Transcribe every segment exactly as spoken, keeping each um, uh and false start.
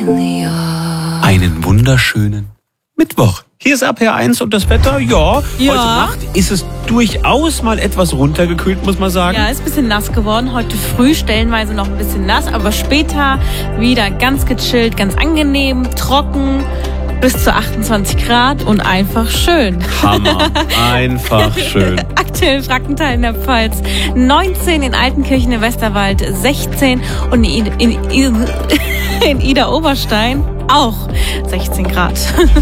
Einen wunderschönen Mittwoch. Hier ist R P R eins und das Wetter, ja, ja, heute Nacht ist es durchaus mal etwas runtergekühlt, muss man sagen. Ja, ist ein bisschen nass geworden. Heute früh stellenweise noch ein bisschen nass, aber später wieder ganz gechillt, ganz angenehm, trocken, bis zu achtundzwanzig Grad und einfach schön. Hammer, einfach schön. Aktuell Frankenthal in der Pfalz, neunzehn in Altenkirchen im Westerwald, sechzehn und in, in, in, in Ida Oberstein auch sechzehn Grad.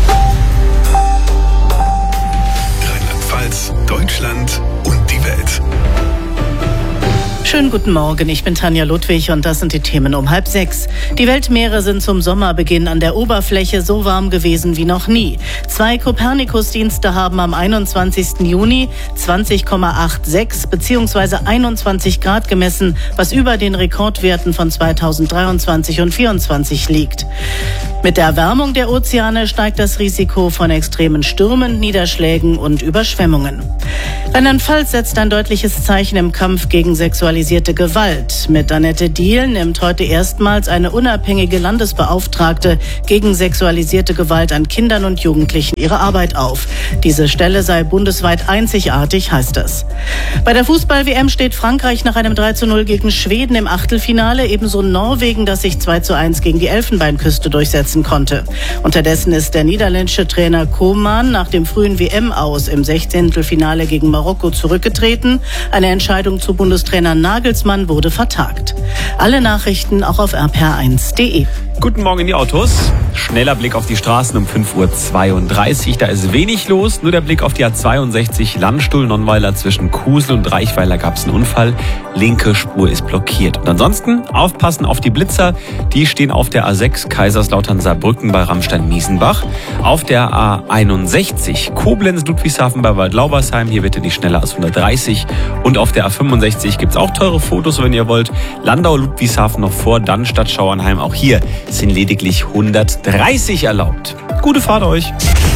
Rheinland-Pfalz, Deutschland und die Welt. Schönen guten Morgen, ich bin Tanja Ludwig und das sind die Themen um halb sechs. Die Weltmeere sind zum Sommerbeginn an der Oberfläche so warm gewesen wie noch nie. Zwei Kopernikus-Dienste haben am einundzwanzigsten Juni zwanzig Komma sechsundachtzig bzw. einundzwanzig Grad gemessen, was über den Rekordwerten von zweitausenddreiundzwanzig und zweitausendvierundzwanzig liegt. Mit der Erwärmung der Ozeane steigt das Risiko von extremen Stürmen, Niederschlägen und Überschwemmungen. Rheinland-Pfalz setzt ein deutliches Zeichen im Kampf gegen sexualisierte Gewalt. Mit Annette Diehl nimmt heute erstmals eine unabhängige Landesbeauftragte gegen sexualisierte Gewalt an Kindern und Jugendlichen ihre Arbeit auf. Diese Stelle sei bundesweit einzigartig, heißt es. Bei der Fußball-W M steht Frankreich nach einem drei zu null gegen Schweden im Achtelfinale, ebenso Norwegen, das sich zwei zu eins gegen die Elfenbeinküste durchsetzen konnte. Unterdessen ist der niederländische Trainer Koeman nach dem frühen W M-Aus im Sechzehntelfinale gegen Marokko zurückgetreten. Eine Entscheidung zu Bundestrainer Nagelsmann wurde vertagt. Alle Nachrichten auch auf r p r eins punkt d e. Guten Morgen in die Autos. Schneller Blick auf die Straßen um fünf Uhr zweiunddreißig. Da ist wenig los. Nur der Blick auf die A zweiundsechzig Landstuhl-Nonnweiler zwischen Kusel und Reichweiler gab es einen Unfall. Linke Spur ist blockiert. Und ansonsten aufpassen auf die Blitzer. Die stehen auf der A sechs Kaiserslautern-Saarbrücken bei Ramstein-Miesenbach. Auf der A einundsechzig Koblenz-Ludwigshafen bei Waldlaubersheim. Hier bitte nicht schneller als hundertdreißig. Und auf der A fünfundsechzig gibt es auch teure Fotos, wenn ihr wollt. Landau-Ludwigshafen noch vor, dann Stadt Schauernheim. Auch hier sind lediglich hundertdreißig erlaubt. Gute Fahrt euch.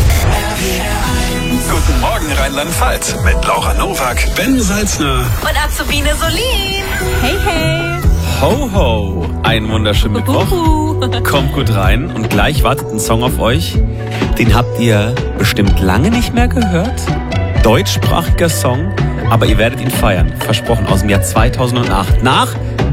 Guten Morgen Rheinland-Pfalz mit Laura Nowak, Ben Salzner Und Azubine Solin. Hey, hey. Ho, ho. Einen wunderschönen Mittwoch. Kommt gut rein und gleich wartet ein Song auf euch. Den habt ihr bestimmt lange nicht mehr gehört. Deutschsprachiger Song, aber ihr werdet ihn feiern. Versprochen, aus dem Jahr zweitausendacht. Nach